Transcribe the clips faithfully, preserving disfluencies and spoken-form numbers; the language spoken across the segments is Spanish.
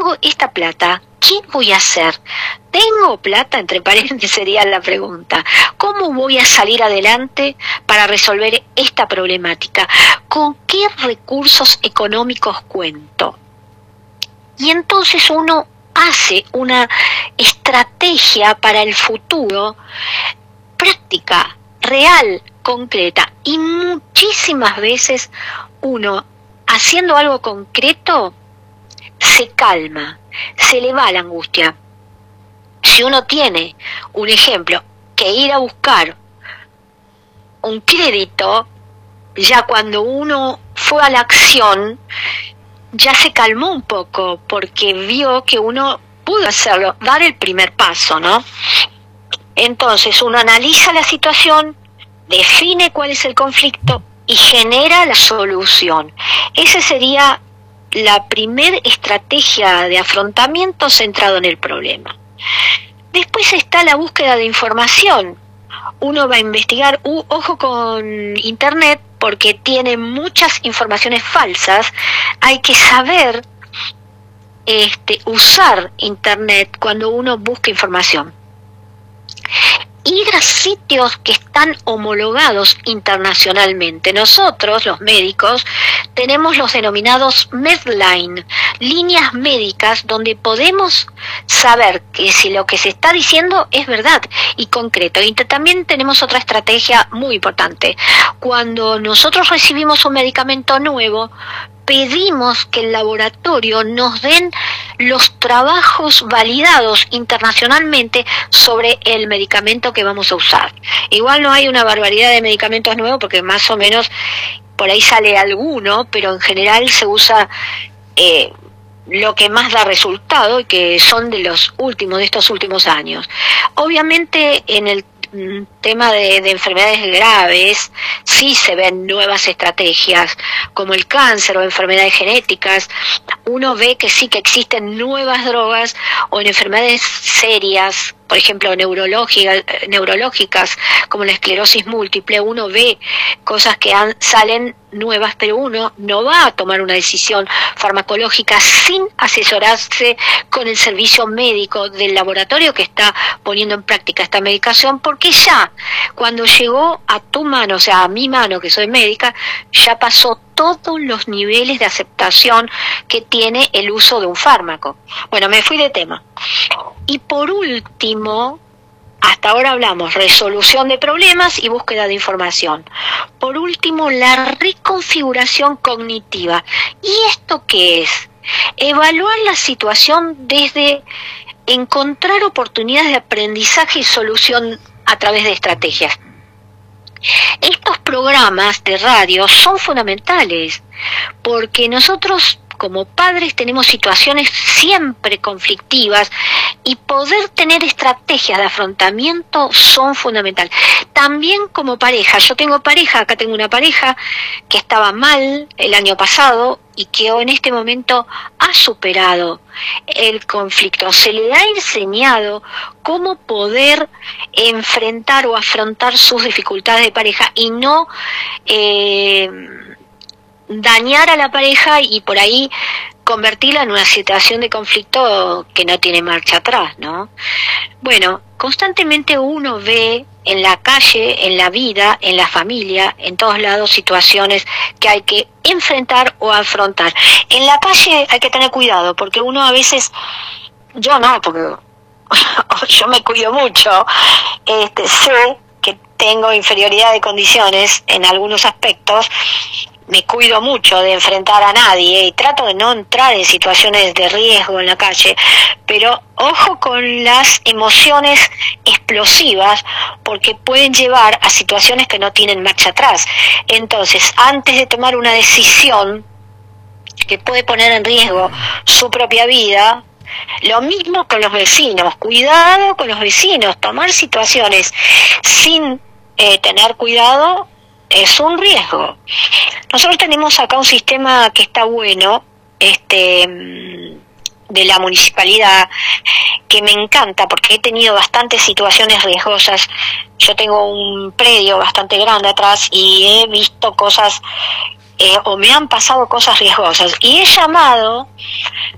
tengo esta plata, ¿qué voy a hacer? ¿Tengo plata? Entre paréntesis sería la pregunta. ¿Cómo voy a salir adelante para resolver esta problemática? ¿Con qué recursos económicos cuento? Y entonces uno hace una estrategia para el futuro práctica, real, concreta. Y muchísimas veces uno, haciendo algo concreto, se calma, se le va la angustia. Si uno tiene, un ejemplo, que ir a buscar un crédito, ya cuando uno fue a la acción, ya se calmó un poco, porque vio que uno pudo hacerlo, dar el primer paso, ¿no? Entonces uno analiza la situación, define cuál es el conflicto y genera la solución. Esa sería la primera estrategia de afrontamiento centrado en el problema. Después está la búsqueda de información. Uno va a investigar, uh, ojo con Internet, porque tiene muchas informaciones falsas. Hay que saber este, usar Internet cuando uno busca información. Ir a sitios que están homologados internacionalmente. Nosotros, los médicos, tenemos los denominados Medline, líneas médicas donde podemos saber que si lo que se está diciendo es verdad y concreto. Y también tenemos otra estrategia muy importante. Cuando nosotros recibimos un medicamento nuevo, pedimos que el laboratorio nos den los trabajos validados internacionalmente sobre el medicamento que vamos a usar. Igual no hay una barbaridad de medicamentos nuevos porque más o menos por ahí sale alguno, pero en general se usa eh, lo que más da resultado y que son de los últimos, de estos últimos años. Obviamente en el tema de, de enfermedades graves sí se ven nuevas estrategias como el cáncer o enfermedades genéticas. Uno ve que sí que existen nuevas drogas, o en enfermedades serias, por ejemplo neurológicas, neurológicas como la esclerosis múltiple, uno ve cosas que han, salen nuevas, pero uno no va a tomar una decisión farmacológica sin asesorarse con el servicio médico del laboratorio que está poniendo en práctica esta medicación, porque ya cuando llegó a tu mano, o sea, a mi mano que soy médica, ya pasó todos los niveles de aceptación que tiene el uso de un fármaco. Bueno, me fui de tema. Y por último, hasta ahora hablamos resolución de problemas y búsqueda de información. Por último, la reconfiguración cognitiva. ¿Y esto qué es? Evaluar la situación desde encontrar oportunidades de aprendizaje y solución a través de estrategias. Estos programas de radio son fundamentales porque nosotros como padres tenemos situaciones siempre conflictivas y poder tener estrategias de afrontamiento son fundamentales. También como pareja, yo tengo pareja, acá tengo una pareja que estaba mal el año pasado y que en este momento ha superado el conflicto. Se le ha enseñado cómo poder enfrentar o afrontar sus dificultades de pareja y no eh, dañar a la pareja y por ahí convertirla en una situación de conflicto que no tiene marcha atrás, ¿no? Bueno, constantemente uno ve en la calle, en la vida, en la familia, en todos lados situaciones que hay que enfrentar o afrontar. En la calle hay que tener cuidado porque uno a veces, yo no, porque yo me cuido mucho, este, sé que tengo inferioridad de condiciones en algunos aspectos, me cuido mucho de enfrentar a nadie y trato de no entrar en situaciones de riesgo en la calle, pero ojo con las emociones explosivas porque pueden llevar a situaciones que no tienen marcha atrás. Entonces, antes de tomar una decisión que puede poner en riesgo su propia vida, lo mismo con los vecinos, cuidado con los vecinos, tomar situaciones sin eh, tener cuidado es un riesgo. Nosotros tenemos acá un sistema que está bueno, este, de la municipalidad, que me encanta porque he tenido bastantes situaciones riesgosas. Yo tengo un predio bastante grande atrás y he visto cosas, eh, o me han pasado cosas riesgosas, y he llamado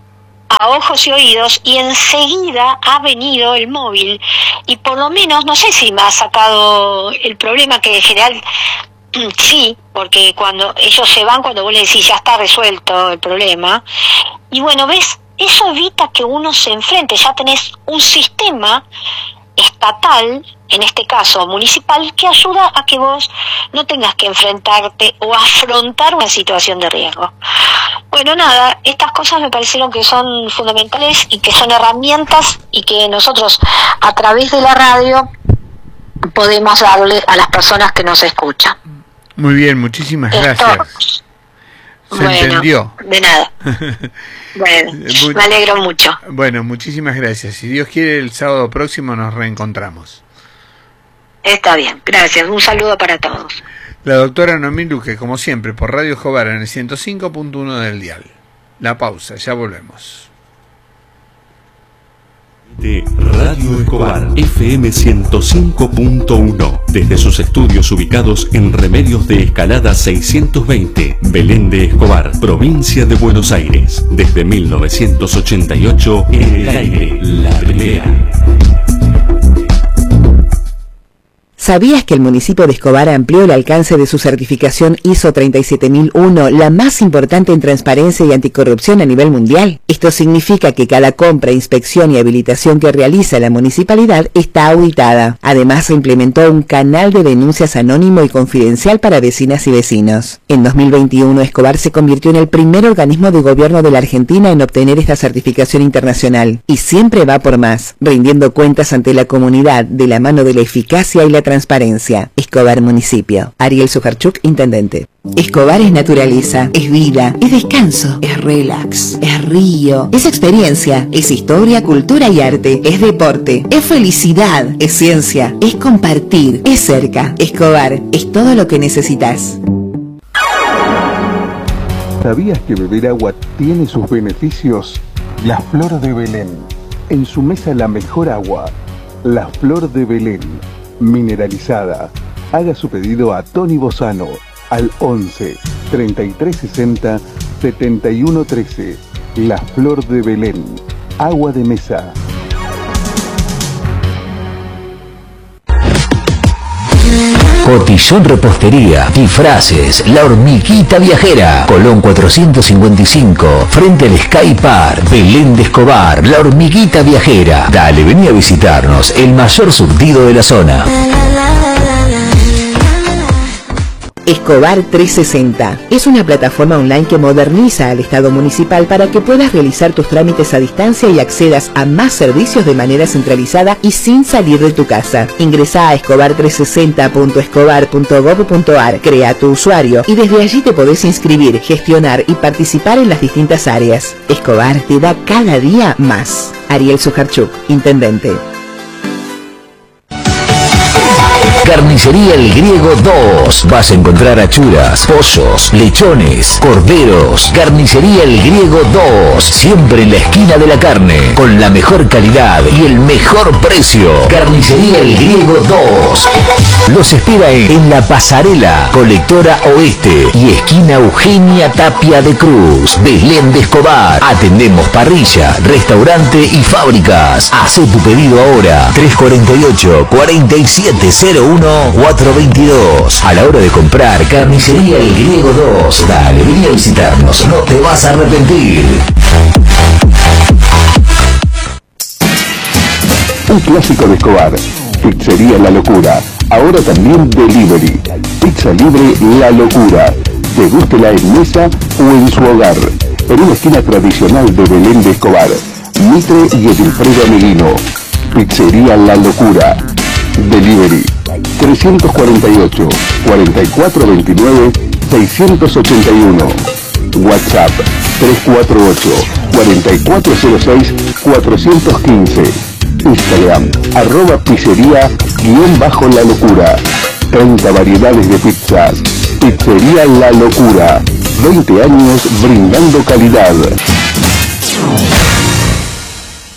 a ojos y oídos, y enseguida ha venido el móvil, y por lo menos, no sé si me ha sacado el problema, que en general sí, porque cuando ellos se van, cuando vos le decís ya está resuelto el problema, y bueno, ves, eso evita que uno se enfrente, ya tenés un sistema estatal, en este caso municipal, que ayuda a que vos no tengas que enfrentarte o afrontar una situación de riesgo. Bueno, nada, estas cosas me parecieron que son fundamentales y que son herramientas y que nosotros a través de la radio podemos darle a las personas que nos escuchan. Muy bien, muchísimas Esto, gracias. Se bueno, entendió. De nada. Bueno, me alegro mucho. Bueno, muchísimas gracias. Si Dios quiere, el sábado próximo nos reencontramos. Está bien, gracias. Un saludo para todos. La doctora Noemí Luque, como siempre, por Radio Escobar en el ciento cinco punto uno del dial. La pausa, ya volvemos. De Radio Escobar, F M ciento cinco punto uno, desde sus estudios ubicados en Remedios de Escalada seiscientos veinte, Belén de Escobar, provincia de Buenos Aires, desde mil novecientos ochenta y ocho, en el aire, la primera. ¿Sabías que el municipio de Escobar amplió el alcance de su certificación I S O treinta y siete mil uno, la más importante en transparencia y anticorrupción a nivel mundial? Esto significa que cada compra, inspección y habilitación que realiza la municipalidad está auditada. Además, se implementó un canal de denuncias anónimo y confidencial para vecinas y vecinos. En dos mil veintiuno, Escobar se convirtió en el primer organismo de gobierno de la Argentina en obtener esta certificación internacional. Y siempre va por más, rindiendo cuentas ante la comunidad de la mano de la eficacia y la transparencia. Escobar Municipio. Ariel Sujarchuk, Intendente. Escobar es naturaleza, es vida, es descanso, es relax, es río, es experiencia, es historia, cultura y arte, es deporte, es felicidad, es ciencia, es compartir, es cerca. Escobar es todo lo que necesitas. ¿Sabías que beber agua tiene sus beneficios? La Flor de Belén. En su mesa la mejor agua. La Flor de Belén. Mineralizada. Haga su pedido a Tony Bozano al once, treinta y tres sesenta, setenta y uno trece. La Flor de Belén. Agua de mesa. Cotillón Repostería, Disfraces, La Hormiguita Viajera, Colón cuatrocientos cincuenta y cinco, frente al Sky Park, Belén de Escobar, La Hormiguita Viajera. Dale, vení a visitarnos, el mayor surtido de la zona. Escobar trescientos sesenta es una plataforma online que moderniza al Estado municipal para que puedas realizar tus trámites a distancia y accedas a más servicios de manera centralizada y sin salir de tu casa. Ingresá a escobar trescientos sesenta punto escobar punto gob punto ar, crea tu usuario y desde allí te podés inscribir, gestionar y participar en las distintas áreas. Escobar te da cada día más. Ariel Sujarchuk, Intendente. Carnicería El Griego dos. Vas a encontrar achuras, pollos, lechones, corderos. Carnicería El Griego dos. Siempre en la esquina de la carne. Con la mejor calidad y el mejor precio. Carnicería El Griego dos. Los espera en, en La Pasarela, Colectora Oeste y esquina Eugenia Tapia de Cruz, Belén de Escobar. Atendemos parrilla, restaurante y fábricas. Hacé tu pedido ahora. tres cuarenta y ocho, cuarenta y siete cero uno, cuatro veintidós. A la hora de comprar, Carnicería El Griego dos. Dale, vení a visitarnos, no te vas a arrepentir. Un clásico de Escobar. Pizzería La Locura. Ahora también delivery. Pizza libre La Locura. Degústela en mesa o en su hogar. En una esquina tradicional de Belén de Escobar. Mitre y Edilfredo Ameguino. Pizzería La Locura. Delivery trescientos cuarenta y ocho, cuarenta y cuatro veintinueve, seiscientos ochenta y uno. WhatsApp tres cuatro ocho, cuarenta y cuatro cero seis, cuatrocientos quince. Instagram arroba pizzería guión bajo La Locura. treinta variedades de pizzas. Pizzería La Locura. veinte años brindando calidad.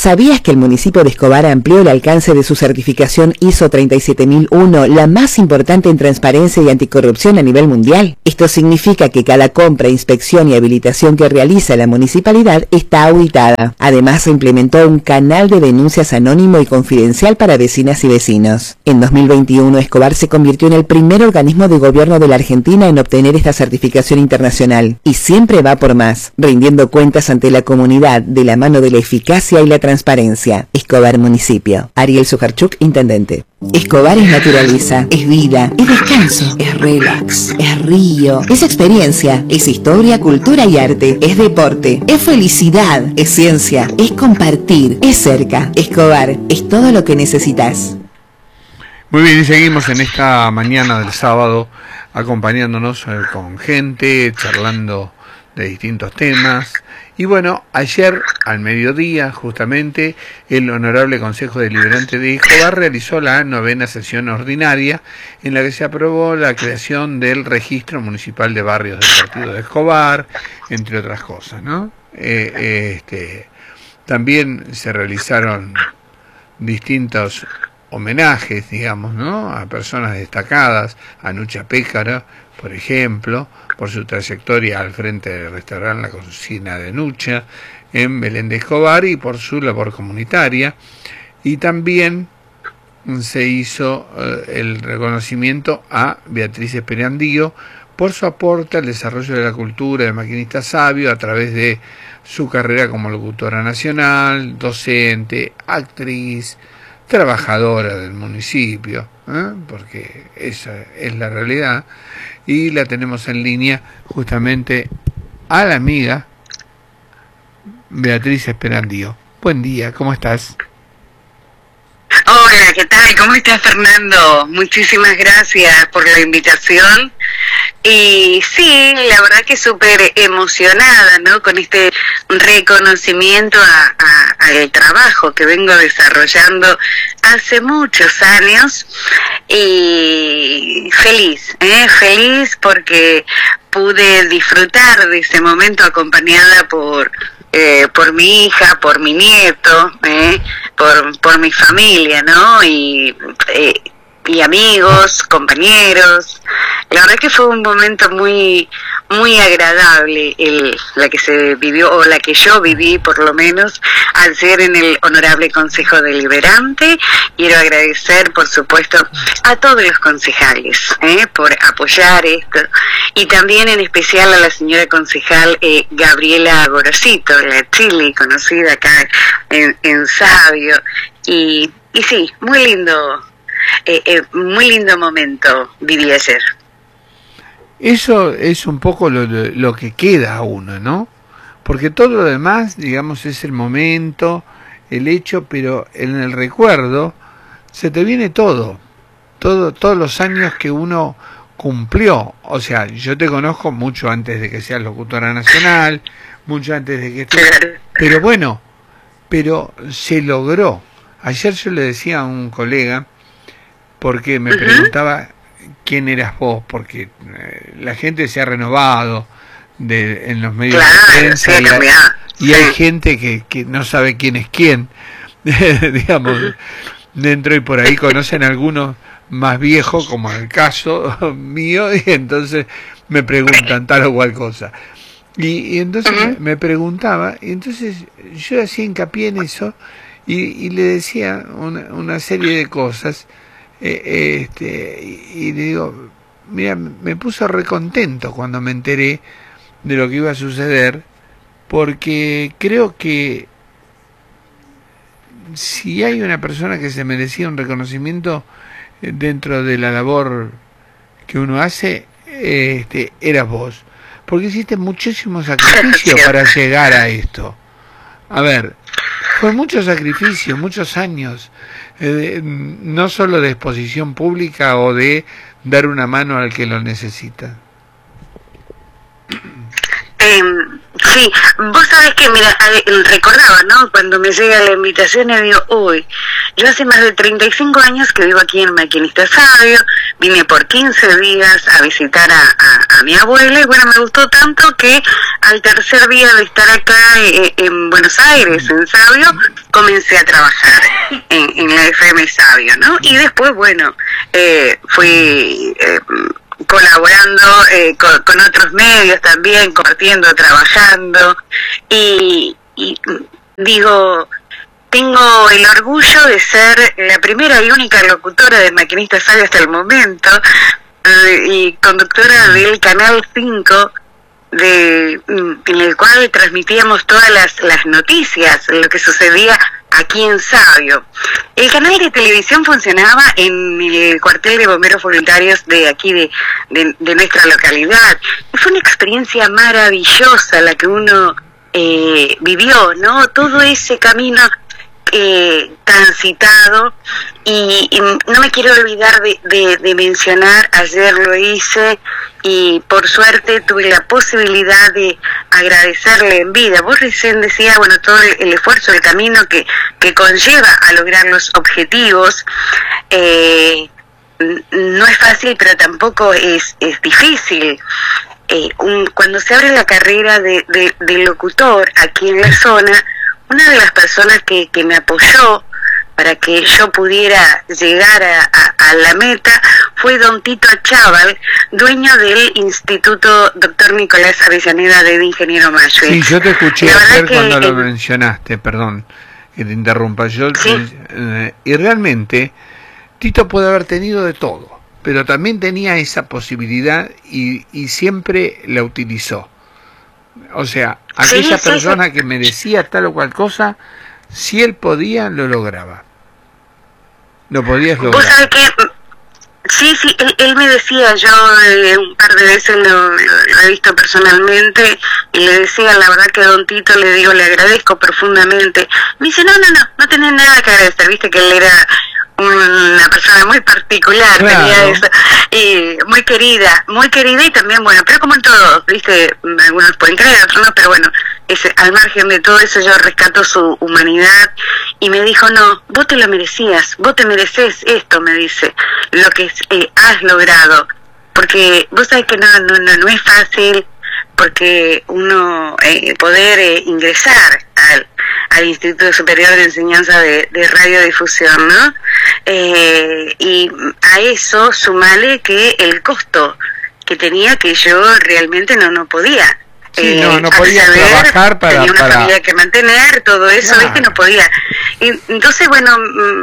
¿Sabías que el municipio de Escobar amplió el alcance de su certificación I S O treinta y siete mil uno, la más importante en transparencia y anticorrupción a nivel mundial? Esto significa que cada compra, inspección y habilitación que realiza la municipalidad está auditada. Además, se implementó un canal de denuncias anónimo y confidencial para vecinas y vecinos. En dos mil veintiuno, Escobar se convirtió en el primer organismo de gobierno de la Argentina en obtener esta certificación internacional. Y siempre va por más, rindiendo cuentas ante la comunidad de la mano de la eficacia y la transparencia. Escobar Municipio. Ariel Sujarchuk, Intendente. Escobar es naturaleza, es vida, es descanso, es relax, es río, es experiencia, es historia, cultura y arte, es deporte, es felicidad, es ciencia, es compartir, es cerca. Escobar es todo lo que necesitas. Muy bien, y seguimos en esta mañana del sábado acompañándonos eh, con gente, charlando de distintos temas. Y bueno, ayer al mediodía, justamente, el Honorable Consejo Deliberante de Escobar realizó la novena sesión ordinaria en la que se aprobó la creación del Registro Municipal de Barrios del Partido de Escobar, entre otras cosas, ¿no? Eh, eh, este, también se realizaron distintos homenajes, digamos, ¿no?, a personas destacadas, a Nucha Pécaro, por ejemplo, por su trayectoria al frente del restaurante La Cocina de Nucha en Belén de Escobar y por su labor comunitaria. Y también se hizo eh, el reconocimiento a Beatriz Esperandío por su aporte al desarrollo de la cultura de Maquinista Sabio a través de su carrera como locutora nacional, docente, actriz, trabajadora del municipio, ¿eh? Porque esa es la realidad. Y la tenemos en línea justamente a la amiga Beatriz Esperandío. Buen día, ¿cómo estás? Hola, ¿qué tal? ¿Cómo estás, Fernando? Muchísimas gracias por la invitación. Y sí, la verdad que súper emocionada, ¿no?, con este reconocimiento a, a, al trabajo que vengo desarrollando hace muchos años. Y feliz, ¿eh? Feliz porque pude disfrutar de ese momento acompañada por... Eh, por mi hija, por mi nieto, eh, por, por mi familia, ¿no? Y, eh, y amigos, compañeros. La verdad que fue un momento muy muy agradable el, la que se vivió, o la que yo viví por lo menos, al ser en el Honorable Consejo Deliberante. Quiero agradecer, por supuesto, a todos los concejales eh, por apoyar esto, y también en especial a la señora concejal eh, Gabriela Gorosito, la Chili, conocida acá en, en Sabio. Y, y sí, muy lindo, eh, eh, muy lindo momento viví ayer. Eso es un poco lo, lo que queda a uno, ¿no? Porque todo lo demás, digamos, es el momento, el hecho, pero en el recuerdo se te viene todo, todo, todos los años que uno cumplió. O sea, yo te conozco mucho antes de que seas locutora nacional, mucho antes de que estés, pero bueno, pero se logró. Ayer yo le decía a un colega, porque me preguntaba quién eras vos, porque eh, la gente se ha renovado de, en los medios claro, de prensa, sí, y, hay, y sí. hay gente que, que no sabe quién es quién, digamos, dentro y por ahí conocen a algunos más viejos, como el caso mío, y entonces me preguntan tal o cual cosa. Y, y entonces uh-huh. me preguntaba, y entonces yo hacía hincapié en eso, y, y le decía una, una serie de cosas. Eh, este, y, y le digo, mira, me puso recontento cuando me enteré de lo que iba a suceder, porque creo que si hay una persona que se merecía un reconocimiento dentro de la labor que uno hace, este, eras vos, porque hiciste muchísimo sacrificio para llegar a esto. A ver, fue mucho sacrificio, muchos años, eh, no solo de exposición pública o de dar una mano al que lo necesita. Eh, sí, vos sabés que, mira, recordaba, ¿no?, cuando me llega la invitación y digo, uy, yo hace más de treinta y cinco años que vivo aquí en Maquinista Sabio, vine por quince días a visitar a, a, a mi abuela, y bueno, me gustó tanto que al tercer día de estar acá eh, en Buenos Aires, en Sabio, comencé a trabajar en, en la F M Sabio, ¿no? Y después, bueno, eh, fui eh, colaborando eh, con, con otros medios también, compartiendo, trabajando, y, y digo, tengo el orgullo de ser la primera y única locutora de Maquinista Sabio hasta el momento, eh, y conductora del Canal cinco, de, en el cual transmitíamos todas las, las noticias, lo que sucedía aquí en Sabio. El canal de televisión funcionaba en el cuartel de bomberos voluntarios de aquí, de, de, de nuestra localidad. Y fue una experiencia maravillosa la que uno eh, vivió, ¿no? Todo ese camino eh, transitado, y, y no me quiero olvidar de, de, de mencionar, ayer lo hice y por suerte tuve la posibilidad de agradecerle en vida. Vos recién decías, bueno, todo el, el esfuerzo, el camino que, que conlleva a lograr los objetivos. Eh, no es fácil, pero tampoco es, es difícil. Eh, un, cuando se abre la carrera de, de, de locutor aquí en la zona, una de las personas que, que me apoyó para que yo pudiera llegar a, a, a la meta fue don Tito Achával, dueño del Instituto Doctor Nicolás Avellaneda de Ingeniero Mayo. Sí, yo te escuché ayer cuando lo mencionaste, perdón que te interrumpa. Yo, ¿sí? eh, y realmente Tito puede haber tenido de todo, pero también tenía esa posibilidad y, y siempre la utilizó. O sea, aquella sí, persona sí, sí. que merecía tal o cual cosa, si él podía, lo lograba. Lo podías lograr. ¿Vos sabés qué? Sí, sí, él, él me decía, yo eh, un par de veces lo, lo, lo he visto personalmente, y le decía, la verdad que don Tito, le digo, le agradezco profundamente. Me dice, no, no, no, no tenés nada que agradecer, viste que él era una persona muy particular, claro. Tenía eso, y muy querida, muy querida, y también, bueno, pero como en todo, viste, algunos pueden creer, otros no, pero bueno, ese, al margen de todo eso yo rescato su humanidad, y me dijo, no, vos te lo merecías, vos te mereces esto, me dice, lo que eh, has logrado, porque vos sabés que no, no, no, no es fácil, porque uno eh, poder eh, ingresar al, al Instituto Superior de Enseñanza de, de Radiodifusión, ¿no? Eh, y a eso sumale que el costo que tenía, que yo realmente no no podía. Sí, eh, no, no podía saber, trabajar para... Tenía una para... familia que mantener, todo eso, claro. ¿Viste? No podía. Y, entonces, bueno,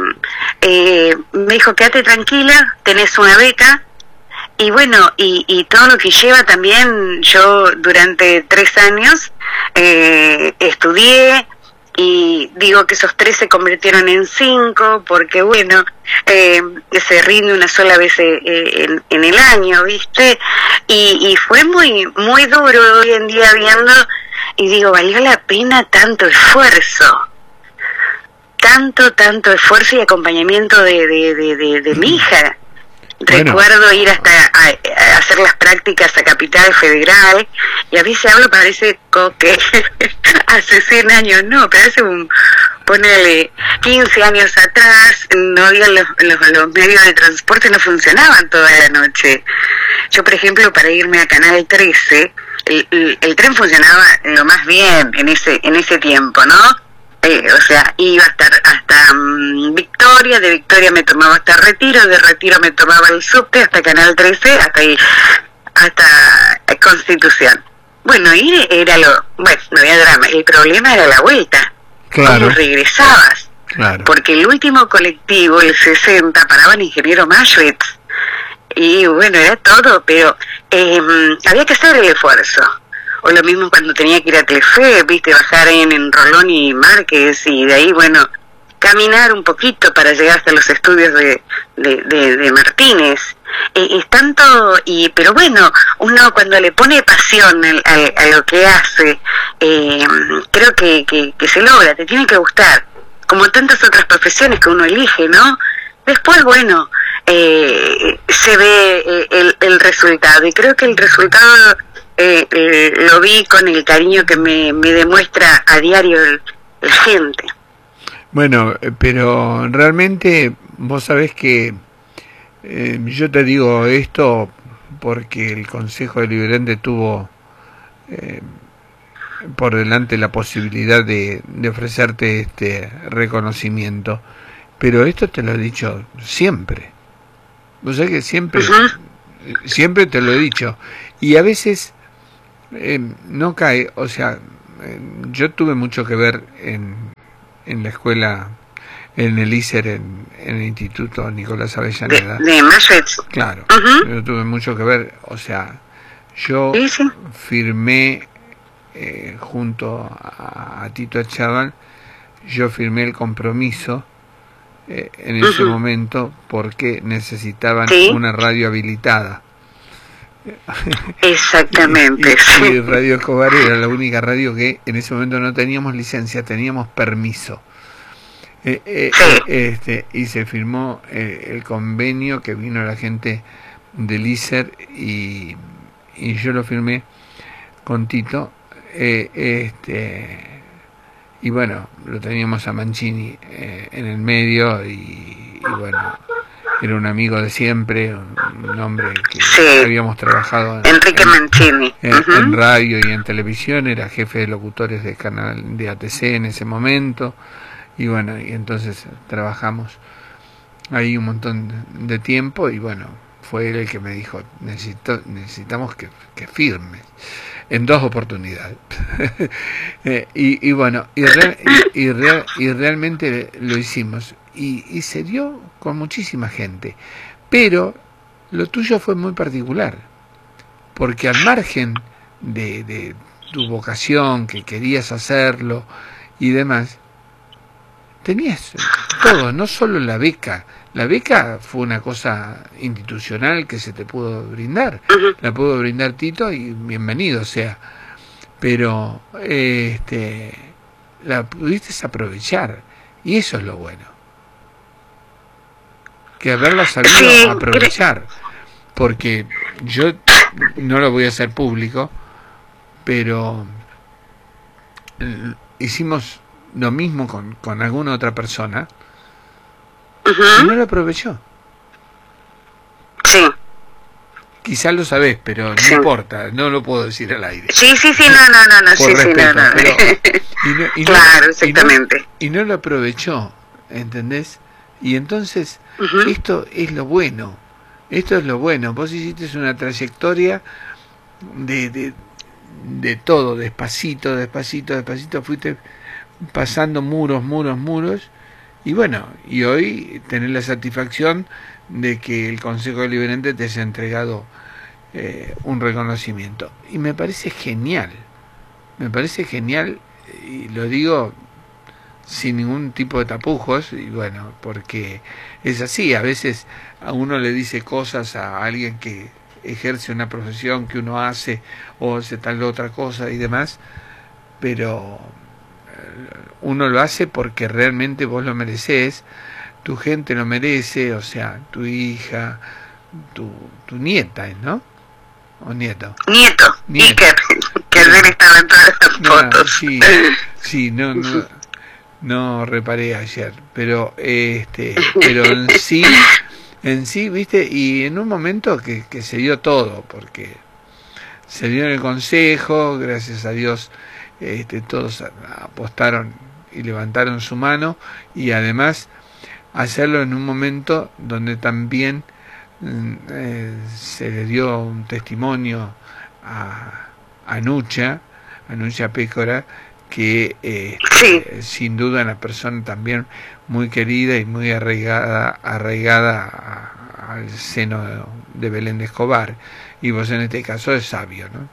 eh, me dijo, quédate tranquila, tenés una beca. Y bueno, y, y todo lo que lleva también, yo durante tres años eh, estudié, y digo que esos tres se convirtieron en cinco, porque bueno, eh, se rinde una sola vez eh, en, en el año, ¿viste? Y, y fue muy, muy duro hoy en día viendo, y digo, valió la pena tanto esfuerzo, tanto, tanto esfuerzo y acompañamiento de, de, de, de, de mi hija. Bueno. Recuerdo ir hasta a, a hacer las prácticas a Capital Federal, y a veces hablo, parece que hace cien años, no, pero hace un, ponele quince años atrás, no había los, los, los medios de transporte, no funcionaban toda la noche. Yo, por ejemplo, para irme a Canal trece, el, el, el tren funcionaba lo más bien en ese, en ese tiempo, ¿no? Eh, o sea, iba hasta, hasta um, Victoria, de Victoria me tomaba hasta Retiro, de Retiro me tomaba el subte hasta Canal trece, hasta ahí, hasta Constitución. Bueno, ir era lo, bueno, no había drama, el problema era la vuelta, claro. ¿Cómo regresabas? Claro. Porque el último colectivo, el sesenta, paraba en Ingeniero Maschwitz, y bueno, era todo, pero eh, había que hacer el esfuerzo. O lo mismo cuando tenía que ir a Telefe, viste, bajar en, en Rolón y Márquez, y de ahí, bueno, caminar un poquito para llegar hasta los estudios de, de, de, de Martínez. Eh, es tanto, y pero bueno, uno cuando le pone pasión al, al, a lo que hace, eh, creo que, que, que se logra, te tiene que gustar, como tantas otras profesiones que uno elige, ¿no? Después, bueno, eh, se ve eh, el, el resultado, y creo que el resultado... Eh, eh, lo vi con el cariño que me, me demuestra a diario el, la gente. Bueno, pero realmente vos sabés que eh, yo te digo esto porque el Consejo Deliberante tuvo eh, por delante la posibilidad de, de ofrecerte este reconocimiento, pero esto te lo he dicho siempre. O sea que siempre, uh-huh. siempre te lo he dicho, y a veces eh, no cae, o sea, eh, yo tuve mucho que ver en, en la escuela, en el I S E R, en, en el Instituto Nicolás Avellaneda. De, de Massachusetts. Claro, uh-huh. yo tuve mucho que ver, o sea, yo ¿Sí, sí? firmé eh, junto a, a Tito Achával, yo firmé el compromiso eh, en ese uh-huh. momento porque necesitaban ¿Sí? una radio habilitada. Exactamente. y, y, y Radio Escobar era la única radio que en ese momento no teníamos licencia, teníamos permiso. Eh, eh, eh, este y se firmó eh, el convenio, que vino la gente del I S E R y, y yo lo firmé con Tito, eh, este y bueno, lo teníamos a Mancini eh, en el medio y, y bueno, era un amigo de siempre, un, un hombre que sí. habíamos trabajado en, Enrique en, Mancini en, uh-huh. en radio y en televisión, era jefe de locutores del canal de A T C en ese momento. Y bueno, y entonces trabajamos ahí un montón de tiempo y bueno, fue él el que me dijo, necesito, necesitamos que, que firmes en dos oportunidades. eh, y, y bueno, y, real, y, y, real, y realmente lo hicimos y, y se dio con muchísima gente, pero lo tuyo fue muy particular, porque al margen de, de tu vocación, que querías hacerlo y demás, tenías todo, no solo la beca. La beca fue una cosa institucional que se te pudo brindar. La pudo brindar Tito y bienvenido sea. Pero eh, este, la pudiste aprovechar. Y eso es lo bueno. Que haberla sabido aprovechar. Porque yo no lo voy a hacer público, pero hicimos lo mismo con, con alguna otra persona uh-huh. y no lo aprovechó. Sí. Quizás lo sabés, pero no sí. importa, no lo puedo decir al aire. Sí, sí, sí, no, no, no, no sí, respeto, sí, no, no. Pero, y no y claro, no, exactamente. Y no, y no lo aprovechó, ¿entendés? Y entonces, uh-huh. esto es lo bueno, esto es lo bueno. Vos hiciste una trayectoria de, de, de todo, despacito, despacito, despacito, fuiste pasando muros, muros, muros, y bueno, y hoy tenés la satisfacción de que el Consejo Deliberante te haya entregado eh, un reconocimiento. Y me parece genial, me parece genial, y lo digo sin ningún tipo de tapujos, y bueno, porque es así, a veces a uno le dice cosas a alguien que ejerce una profesión que uno hace, o hace tal otra cosa y demás, pero uno lo hace porque realmente vos lo merecés, tu gente lo merece, o sea, tu hija, tu, tu nieta, ¿no? ¿O nieto? Nieto, nieto. Iker, que ayer estaba en todas las no, fotos. Sí, sí, no, no, no reparé ayer, pero este, pero en sí, en sí, viste, y en un momento que, que se dio todo, porque se dio en el consejo, gracias a Dios. Este, todos apostaron y levantaron su mano, y además hacerlo en un momento donde también eh, se le dio un testimonio a, a Nucha, a Nucha Pécora, que eh, sí. eh, sin duda una persona también muy querida y muy arraigada, arraigada a, al seno de, de Belén de Escobar, y vos en este caso es sabio, ¿no?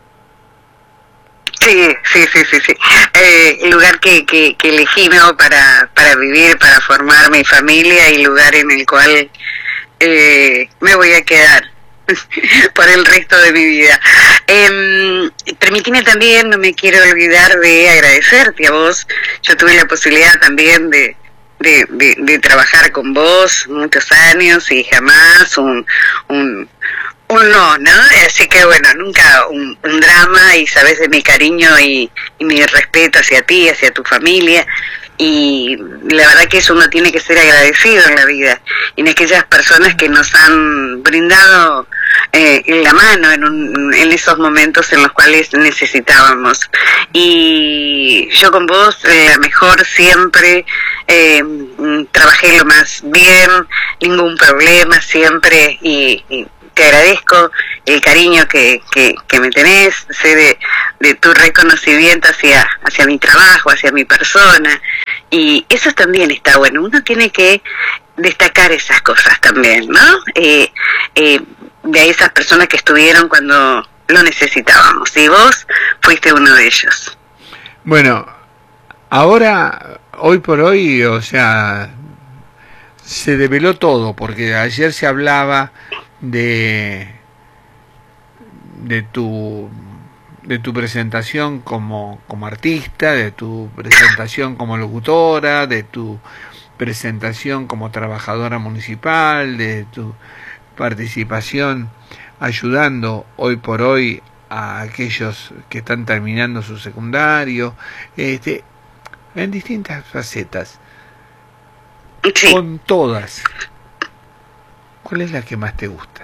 Sí, sí, sí, sí, sí. Eh, el lugar que, que, que elegí, ¿no? para, para vivir, para formar mi familia, y lugar en el cual eh, me voy a quedar por el resto de mi vida. Eh, permíteme también, no me quiero olvidar de agradecerte a vos. Yo tuve la posibilidad también de, de, de, de trabajar con vos muchos años, y jamás un... un un no, ¿no? Así que bueno, nunca un, un drama, y sabes de mi cariño y, y mi respeto hacia ti, hacia tu familia, y la verdad que eso uno tiene que ser agradecido en la vida, y en aquellas personas que nos han brindado eh, la mano en, un, en esos momentos en los cuales necesitábamos. Y yo con vos, eh, la mejor siempre, eh, trabajé lo más bien, ningún problema siempre, y, y te agradezco el cariño que, que, que me tenés, sé de, de tu reconocimiento hacia, hacia mi trabajo, hacia mi persona, y eso también está bueno. Uno tiene que destacar esas cosas también, ¿no? Eh, eh, de esas personas que estuvieron cuando lo necesitábamos, y vos fuiste uno de ellos. Bueno, ahora, hoy por hoy, o sea, se develó todo, porque ayer se hablaba de de tu de tu presentación como como artista, de tu presentación como locutora, de tu presentación como trabajadora municipal, de tu participación ayudando hoy por hoy a aquellos que están terminando su secundario, este, en distintas facetas. Sí. Con todas, ¿cuál es la que más te gusta?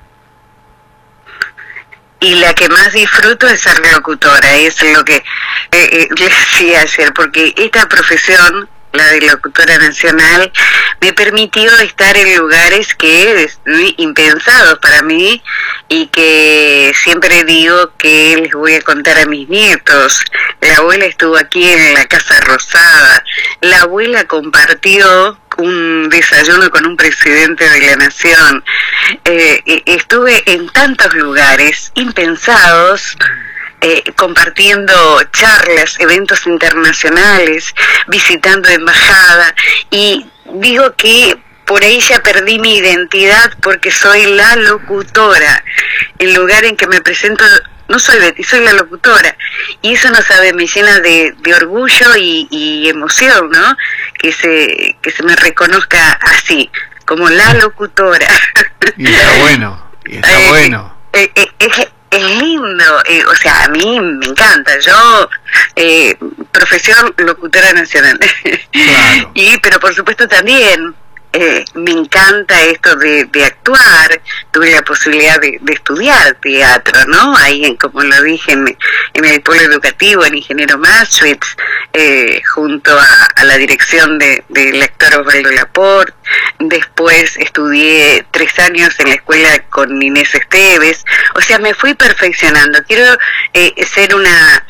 Y la que más disfruto es ser locutora, es lo que eh, eh, le decía ayer, porque esta profesión, la de locutora nacional, me permitió estar en lugares que es impensados para mí, y que siempre digo que les voy a contar a mis nietos. La abuela estuvo aquí en la Casa Rosada, la abuela compartió un desayuno con un presidente de la nación, eh, estuve en tantos lugares impensados, Eh, compartiendo charlas, eventos internacionales, visitando embajada, y digo que por ahí ya perdí mi identidad, porque soy la locutora. El lugar en que me presento, no soy Betty, soy la locutora, y eso, no sabe, me llena de, de orgullo y, y emoción, ¿no? Que se, que se me reconozca así, como la locutora. Y está bueno, y está eh, bueno. Eh, eh, eh, Es lindo, eh, o sea, a mí me encanta. Yo, eh, profesión locutora nacional. Claro. Y, pero por supuesto también eh, me encanta esto de, de actuar. Tuve la posibilidad de, de estudiar teatro, ¿no? Ahí, en, como lo dije, en, en el polo educativo, en Ingeniero Maschwitz, eh, junto a, a la dirección de, del actor Osvaldo Laporte. Después estudié tres años en la escuela con Inés Esteves. O sea, me fui perfeccionando. Quiero eh, ser una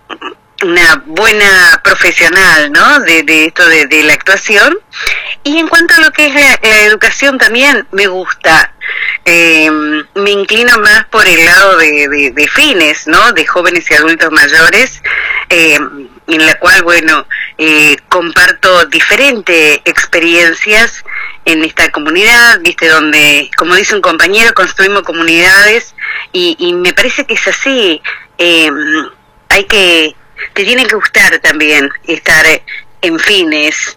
una buena profesional, ¿no? De, de esto de, de la actuación. Y en cuanto a lo que es la, la educación, también me gusta. Eh, me inclino más por el lado de, de, de fines, ¿no? De jóvenes y adultos mayores, eh, en la cual, bueno, eh, comparto diferentes experiencias en esta comunidad, viste, donde, como dice un compañero, construimos comunidades, y, y me parece que es así. Eh, hay que, te tiene que gustar también estar en fines,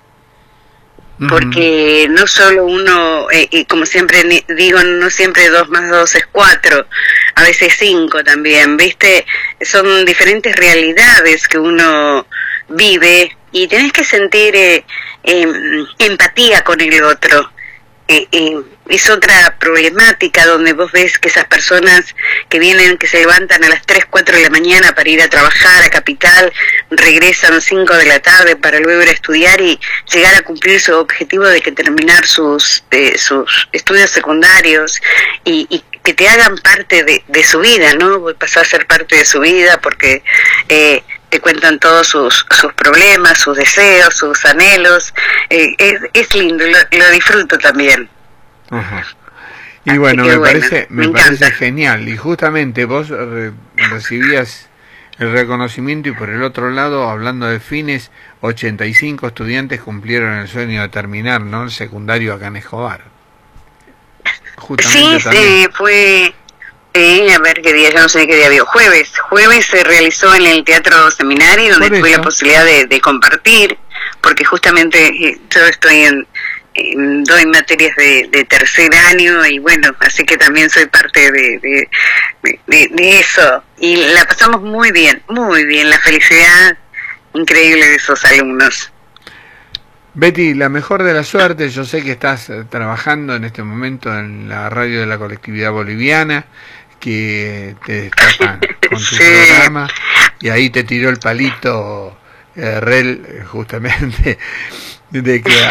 porque no solo uno, eh, y como siempre digo, no siempre dos más dos es cuatro, a veces cinco también, ¿viste? Son diferentes realidades que uno vive, y tenés que sentir eh, eh, empatía con el otro. Eh, eh, es otra problemática, donde vos ves que esas personas que vienen, que se levantan a las tres, cuatro de la mañana para ir a trabajar a Capital, regresan cinco de la tarde para luego ir a estudiar y llegar a cumplir su objetivo de que terminar sus eh, sus estudios secundarios, y, y que te hagan parte de, de su vida, ¿no? Pasar a ser parte de su vida, porque eh, te cuentan todos sus sus problemas, sus deseos, sus anhelos. Eh, es, es lindo, lo, lo disfruto también. Ajá. Y bueno, me bueno, parece me, me parece genial. Y justamente vos re, recibías el reconocimiento, y por el otro lado, hablando de fines, ochenta y cinco estudiantes cumplieron el sueño de terminar, ¿no? El secundario acá en Escobar. Justamente sí, sí, fue... Eh, a ver qué día, ya no sé qué día vio, jueves, jueves se realizó en el Teatro Seminario, donde tuve la posibilidad de, de compartir, porque justamente eh, yo estoy en, eh, doy materias de, de tercer año y bueno, así que también soy parte de, de, de, de eso. Y la pasamos muy bien, muy bien, la felicidad increíble de esos alumnos. Betty, la mejor de la suerte. Yo sé que estás eh, trabajando en este momento en la radio de la colectividad boliviana, que te destacan con tu sí. programa, y ahí te tiró el palito eh, Rel, justamente, de que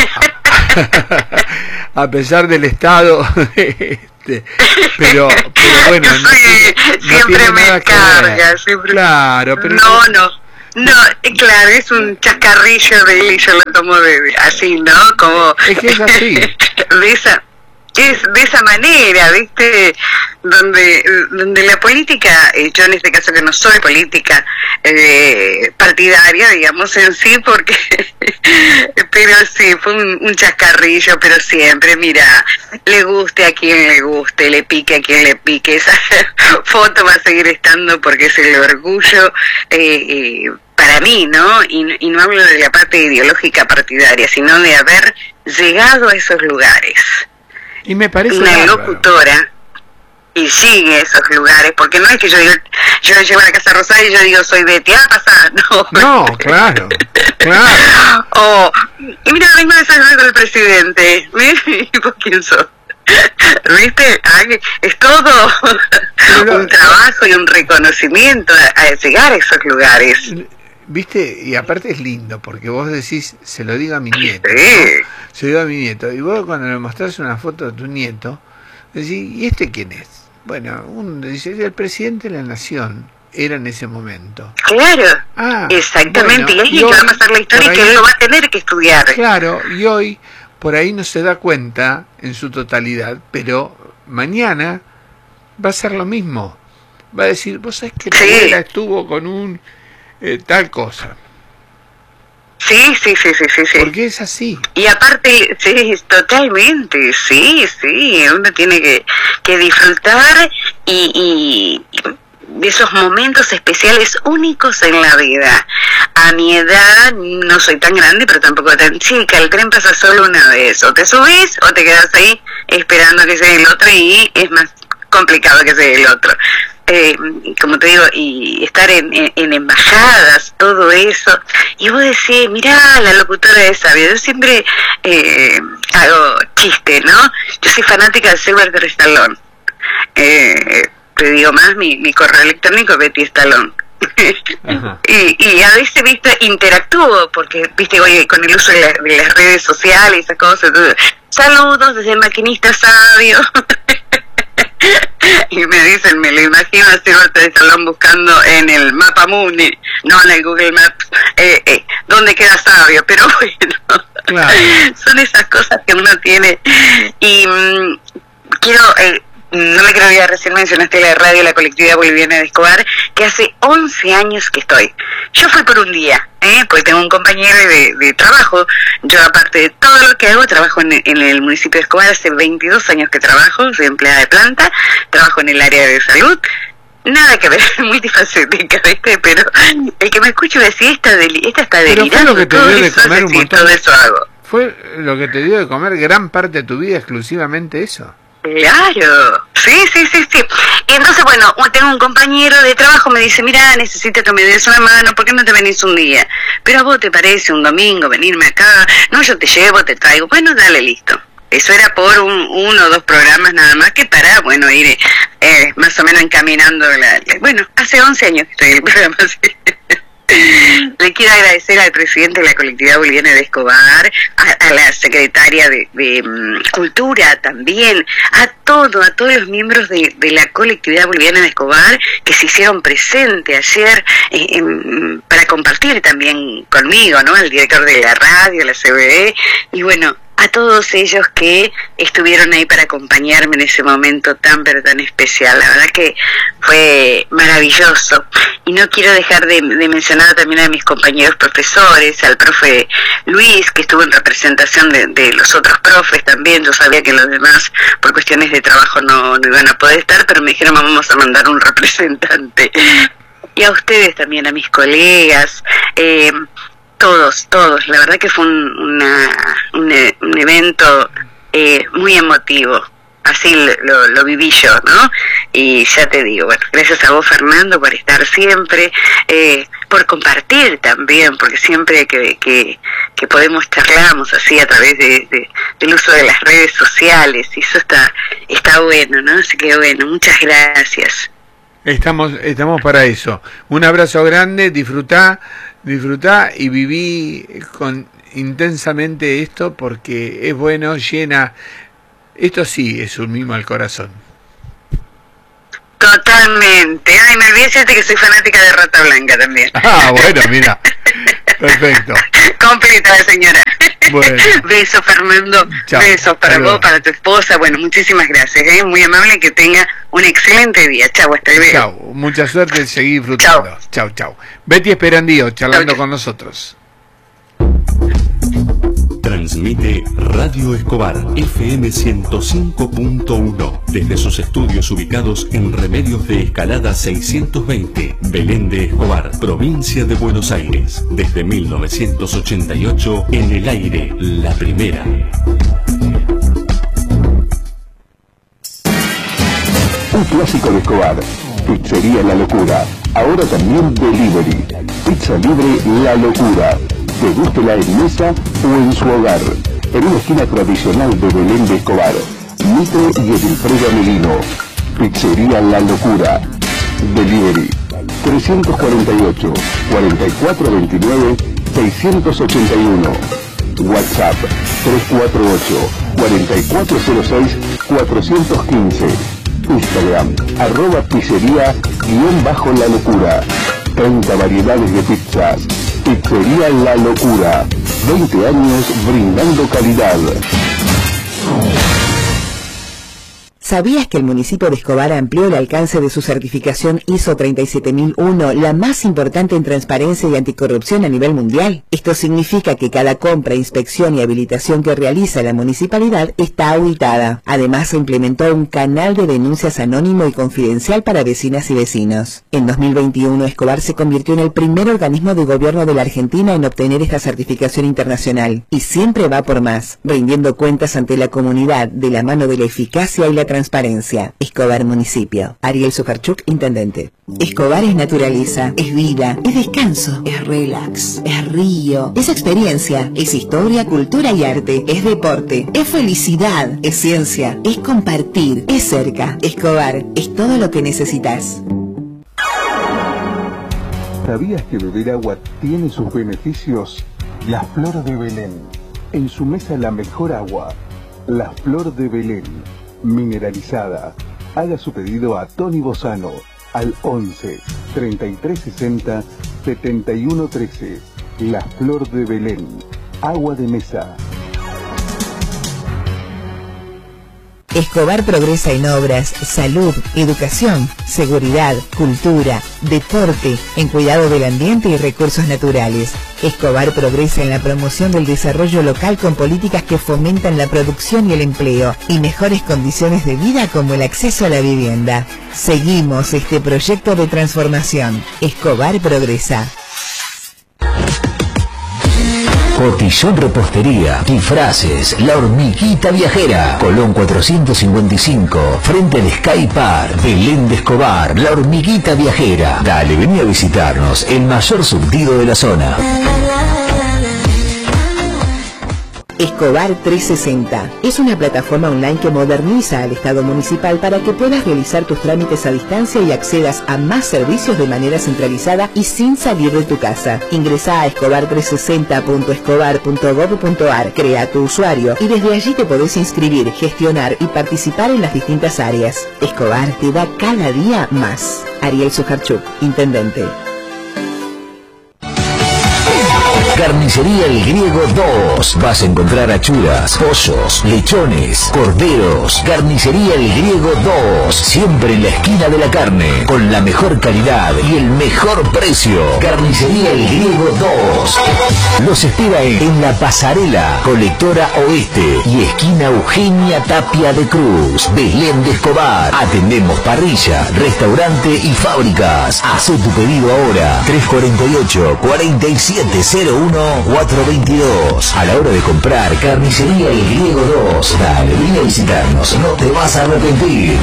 a, a pesar del estado, este, pero, pero bueno, no, sí, no siempre tiene me nada que carga, ver. siempre... Claro, pero no, no. No, claro, es un chascarrillo de él y yo lo tomo de, de así, ¿no? Como es que es así. de esa es de esa manera, ¿viste? Donde donde la política, eh, yo en este caso que no soy política eh, partidaria, digamos en sí, porque pero sí, fue un, un chascarrillo, pero siempre, mira, le guste a quien le guste, le pique a quien le pique, esa foto va a seguir estando porque es el orgullo eh, eh, para mí, ¿no? Y, y no hablo de la parte ideológica partidaria, sino de haber llegado a esos lugares. Y me parece una bárbaro. locutora y sigue esos lugares, porque no es que yo digo, yo llego a la Casa Rosada y yo digo soy Betty, ah, pasa, no. No, claro, claro. Oh, y mira, vengo a desayunar con el presidente, ¿y vos quién sos? ¿Viste? Ay, es todo Pero, un trabajo y un reconocimiento a, a llegar a esos lugares. ¿Viste? Y aparte es lindo, porque vos decís, se lo digo a mi nieto, Sí. ¿no? Se lo digo a mi nieto, y vos cuando le mostrás una foto de tu nieto, decís, ¿y este quién es? Bueno, uno dice, el presidente de la nación era en ese momento. Claro, Ah, exactamente, bueno, y ahí y es que va a hoy, pasar la historia y por que ahí- él lo va a tener que estudiar. Claro, y hoy por ahí no se da cuenta en su totalidad, pero mañana va a ser lo mismo. Va a decir, vos sabés que la Sí. abuela estuvo con un eh, tal cosa. Sí, sí, sí, sí, sí, sí. Porque es así. Y aparte, sí, totalmente, sí, sí, uno tiene que, que disfrutar y, y de esos momentos especiales únicos en la vida. A mi edad no soy tan grande, pero tampoco tan chica, el tren pasa solo una vez, o te subís o te quedas ahí esperando que llegue el otro y es más complicado que llegue el otro. Eh, como te digo, y estar en, en, en embajadas, todo eso, y vos decís, mirá, la locutora de Sabio, yo siempre eh, hago chiste, ¿no? Yo soy fanática de Sylvester Stallone, eh, te digo más, mi, mi correo electrónico Betty Stallone. y, y a veces, viste, interactúo, porque, viste, oye, con el uso de, la, de las redes sociales y esas cosas, todo. Saludos desde el maquinista Sabio. Y me dicen, me lo imagino a Sylvester Stallone buscando en el mapa Muni, no en el Google Maps, eh, eh, dónde queda Sabio, pero bueno, Claro. son esas cosas que uno tiene. Y mmm, quiero, eh, no me quiero olvidar, recién mencionaste la radio, la colectividad boliviana de Escobar, que hace once años que estoy. Yo fui por un día, ¿eh? Porque tengo un compañero de, de trabajo. Yo, aparte de todo lo que hago, trabajo en, en el municipio de Escobar. Hace veintidós años que trabajo, soy empleada de planta, trabajo en el área de salud. Nada que ver, multifacética, ¿viste? Pero el que me escucha me decía, esta, deli esta está Pero delirando. fue lo que te todo dio de eso comer hace, un sí, montón todo de- eso hago. ¿Fue lo que te dio de comer gran parte de tu vida exclusivamente eso? Claro, sí, sí, sí, sí. Y entonces, bueno, tengo un compañero de trabajo, me dice, mira, necesito que me des una mano, ¿por qué no te venís un día? Pero a vos te parece un domingo venirme acá, no, yo te llevo, te traigo, bueno, dale, listo. Eso era por un, uno o dos programas nada más que para, bueno, ir eh, más o menos encaminando la, la- bueno, hace once años que estoy en el programa, sí. Le quiero agradecer al presidente de la colectividad boliviana de Escobar, a, a la secretaria de, de um, Cultura también, a todo, a todos los miembros de, de la colectividad boliviana de Escobar que se hicieron presente ayer eh, em, para compartir también conmigo, ¿no? El director de la radio, la C B E, y bueno, a todos ellos que estuvieron ahí para acompañarme en ese momento tan pero tan especial. La verdad que fue maravilloso. Y no quiero dejar de, de mencionar también a mis compañeros profesores, al profe Luis, que estuvo en representación de, de los otros profes también. Yo sabía que los demás por cuestiones de trabajo no, no iban a poder estar, pero me dijeron vamos a mandar un representante. Y a ustedes también, a mis colegas, eh, todos, todos. La verdad que fue un, una, un, un evento eh, muy emotivo. Así lo, lo viví yo, ¿no? Y ya te digo, bueno, gracias a vos, Fernando, por estar siempre, eh, por compartir también, porque siempre que, que, que podemos charlamos así a través de, de, del uso de las redes sociales, y eso está, está bueno, ¿no? Así que bueno, muchas gracias. Estamos, estamos para eso. Un abrazo grande, disfrutá, disfrutá y viví con intensamente esto porque es bueno, llena. Esto sí es un mimo al corazón. Totalmente. Ay, me olvidé decirte que soy fanática de Rata Blanca también. Ah, bueno, mira. Perfecto. Completa la señora. Bueno. Besos, Fernando. Chao. Besos para Hasta vos, luego. para tu esposa. Bueno, muchísimas gracias. ¿eh? Muy amable, que tenga un excelente día. Chau, hasta luego. Chao. Mucha suerte, seguí disfrutando. Chao, chao. Betty Esperandío, charlando Chau, chau. con nosotros. Transmite Radio Escobar F M ciento cinco punto uno desde sus estudios ubicados en Remedios de Escalada seiscientos veinte, Belén de Escobar, provincia de Buenos Aires. Desde mil novecientos ochenta y ocho, en el aire, la primera. Un clásico de Escobar. Pizzería La Locura. Ahora también delivery. Pizza libre La Locura. Degústela en mesa o en su hogar. En una esquina tradicional de Belén de Escobar. Mitre y Edilfredo Melino. Pizzería La Locura. Delivery. trescientos cuarenta y ocho, cuarenta y cuatro veintinueve, seiscientos ochenta y uno. WhatsApp tres cuatro ocho, cuatro cuatro cero seis, cuatrocientos quince. Instagram, arroba pizzería, guión bajo La Locura. treinta variedades de pizzas. Pizzería La Locura. veinte años brindando calidad. ¿Sabías que el municipio de Escobar amplió el alcance de su certificación I S O treinta y siete mil uno, la más importante en transparencia y anticorrupción a nivel mundial? Esto significa que cada compra, inspección y habilitación que realiza la municipalidad está auditada. Además, se implementó un canal de denuncias anónimo y confidencial para vecinas y vecinos. En dos mil veintiuno, Escobar se convirtió en el primer organismo de gobierno de la Argentina en obtener esta certificación internacional. Y siempre va por más, rindiendo cuentas ante la comunidad de la mano de la eficacia y la transparencia. Escobar Municipio. Ariel Sujarchuk, Intendente. Escobar es naturaleza, es vida, es descanso, es relax, es río, es experiencia, es historia, cultura y arte, es deporte, es felicidad, es ciencia, es compartir, es cerca. Escobar es todo lo que necesitas. ¿Sabías que beber agua tiene sus beneficios? La Flor de Belén. En su mesa la mejor agua. La Flor de Belén. Mineralizada. Haga su pedido a Tony Bozano al once, treinta y tres sesenta, setenta y uno trece. La Flor de Belén. Agua de mesa. Escobar progresa en obras, salud, educación, seguridad, cultura, deporte, en cuidado del ambiente y recursos naturales. Escobar progresa en la promoción del desarrollo local con políticas que fomentan la producción y el empleo y mejores condiciones de vida como el acceso a la vivienda. Seguimos este proyecto de transformación. Escobar progresa. Cotillón Repostería, Disfraces, La Hormiguita Viajera, Colón cuatrocientos cincuenta y cinco, frente al Sky Park, Belén de Escobar, La Hormiguita Viajera. Dale, vení a visitarnos, el mayor surtido de la zona. Escobar trescientos sesenta es una plataforma online que moderniza al Estado municipal para que puedas realizar tus trámites a distancia y accedas a más servicios de manera centralizada y sin salir de tu casa. Ingresa a escobar trescientos sesenta punto escobar punto gob punto ar, crea tu usuario y desde allí te podés inscribir, gestionar y participar en las distintas áreas. Escobar te da cada día más. Ariel Sujarchuk, Intendente. Carnicería El Griego dos. Vas a encontrar achuras, pollos, lechones, corderos. Carnicería El Griego dos. Siempre en la esquina de la carne. Con la mejor calidad y el mejor precio. Carnicería El Griego dos. Los espera en, en La Pasarela, Colectora Oeste y esquina Eugenia Tapia de Cruz, Belén de Escobar. Atendemos parrilla, restaurante y fábricas. Haz tu pedido ahora. tres cuatro ocho, cuatro siete cero uno. uno, cuatro veintidós. A la hora de comprar, Carnicería El Griego dos. Dale, vení a visitarnos, no te vas a arrepentir.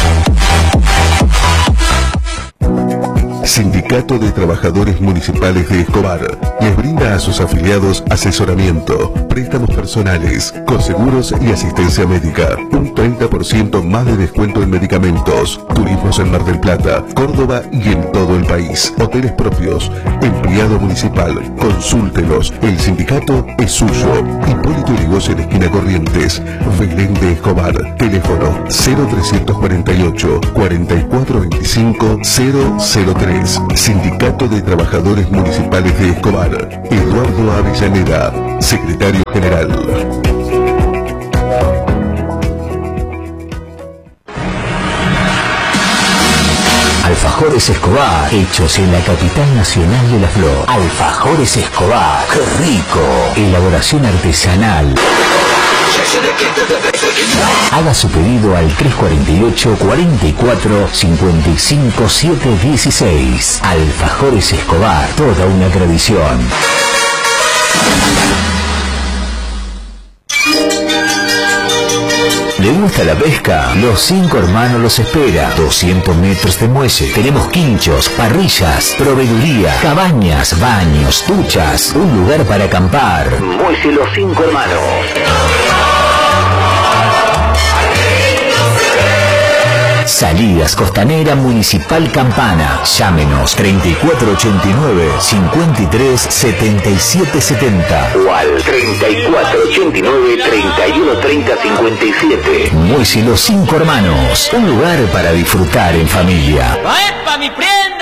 Sindicato de Trabajadores Municipales de Escobar les brinda a sus afiliados asesoramiento, préstamos personales, seguros y asistencia médica. Un treinta por ciento más de descuento en medicamentos, turismos en Mar del Plata, Córdoba y en todo el país. Hoteles propios, empleado municipal, consúltelos. El sindicato es suyo. Hipólito Yrigoyen, esquina Corrientes, Belén de Escobar. Teléfono cero trescientos cuarenta y ocho, cuarenta y cuatro veinticinco, cero cero tres. Sindicato de Trabajadores Municipales de Escobar. Eduardo Avellaneda, secretario general. Alfajores Escobar, hechos en la capital nacional de la flor. Alfajores Escobar, ¡qué rico! Elaboración artesanal. Haga su pedido al tres cuarenta y ocho, cuarenta y cuatro, cincuenta y cinco, setecientos dieciséis. Alfajores Escobar, toda una tradición. ¿Le gusta la pesca? Los Cinco Hermanos los espera. doscientos metros de muelle. Tenemos quinchos, parrillas, proveeduría, cabañas, baños, duchas. Un lugar para acampar. Muelle Los Cinco Hermanos. Salidas Costanera Municipal Campana. Llámenos treinta y cuatro ochenta y nueve, cincuenta y tres, setenta y siete setenta o al treinta y cuatro ochenta y nueve, treinta y uno treinta, cincuenta y siete. Muelle Los Cinco Hermanos, un lugar para disfrutar en familia. ¡Epa, mi prenda!